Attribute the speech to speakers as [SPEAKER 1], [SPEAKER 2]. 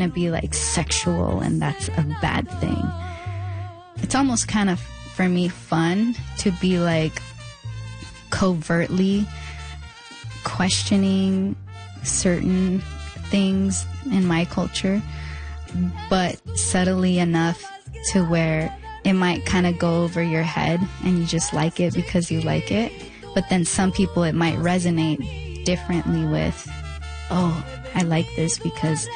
[SPEAKER 1] to be like sexual and that's a bad thing. It's almost kind of, for me, fun to be like covertly questioning certain things in my culture, but subtly enough to where it might kind of go over your head and you just like it because you like it. But then some people it might resonate differently with, oh, I like this because